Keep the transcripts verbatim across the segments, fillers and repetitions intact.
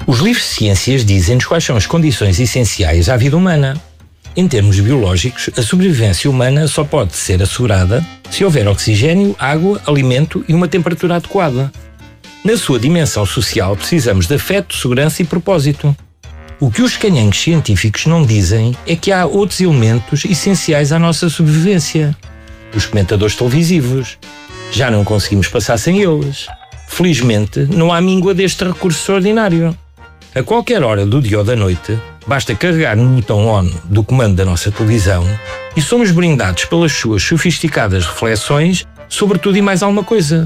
Os livros de ciências dizem-nos quais são as condições essenciais à vida humana. Em termos biológicos, a sobrevivência humana só pode ser assegurada se houver oxigênio, água, alimento e uma temperatura adequada. Na sua dimensão social, precisamos de afeto, segurança e propósito. O que os canhangos científicos não dizem é que há outros elementos essenciais à nossa sobrevivência. Os comentadores televisivos. Já não conseguimos passar sem eles. Felizmente, não há míngua deste recurso extraordinário. A qualquer hora do dia ou da noite, basta carregar no botão ON do comando da nossa televisão e somos brindados pelas suas sofisticadas reflexões sobre tudo e mais alguma coisa.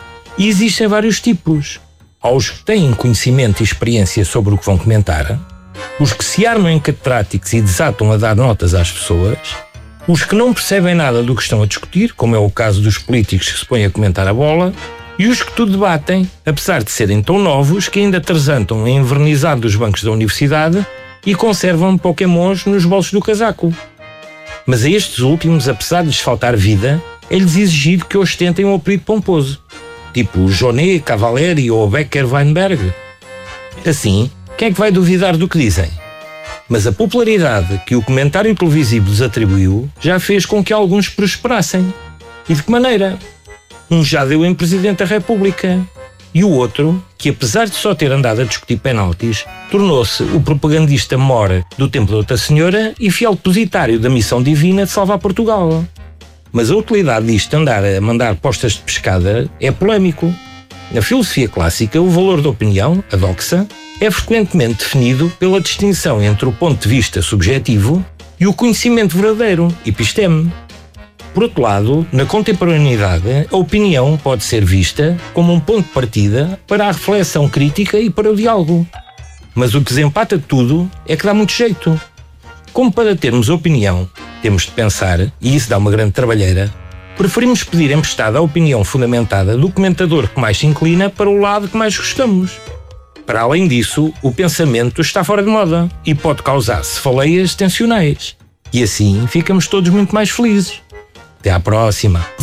E existem vários tipos. Há os que têm conhecimento e experiência sobre o que vão comentar, os que se armam em catedráticos e desatam a dar notas às pessoas, os que não percebem nada do que estão a discutir, como é o caso dos políticos que se põem a comentar a bola, e os que tudo debatem, apesar de serem tão novos que ainda transantam em envernizado dos bancos da universidade e conservam pokémons nos bolsos do casaco. Mas a estes últimos, apesar de lhes faltar vida, é-lhes exigido que ostentem um apelido pomposo, tipo Jonet, Cavalieri ou Becker-Weinberg. Assim, quem é que vai duvidar do que dizem? Mas a popularidade que o comentário televisivo lhes atribuiu já fez com que alguns prosperassem. E de que maneira? Um já deu em Presidente da República. E o outro, que apesar de só ter andado a discutir penaltis, tornou-se o propagandista mor do Templo de Outra Senhora e fiel depositário da missão divina de salvar Portugal. Mas a utilidade disto de andar a mandar postas de pescada é polémico. Na filosofia clássica, o valor da opinião, a doxa, é frequentemente definido pela distinção entre o ponto de vista subjetivo e o conhecimento verdadeiro, episteme. Por outro lado, na contemporaneidade, a opinião pode ser vista como um ponto de partida para a reflexão crítica e para o diálogo. Mas o que desempata tudo é que dá muito jeito. Como para termos opinião, temos de pensar, e isso dá uma grande trabalheira, preferimos pedir emprestada a opinião fundamentada do comentador que mais se inclina para o lado que mais gostamos. Para além disso, o pensamento está fora de moda e pode causar cefaleias tensionais. E assim ficamos todos muito mais felizes. Até à próxima!